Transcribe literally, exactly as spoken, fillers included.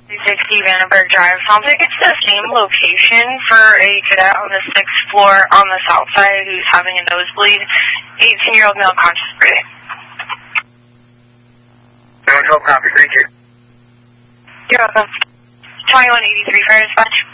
two sixty Vandenberg Drive. Sounds like it's the same location for a cadet on the sixth floor on the south side who's having a nosebleed. eighteen-year-old male conscious breathing. No, no copy. Thank you. You're welcome. twenty-one eighty-three Fire Dispatch.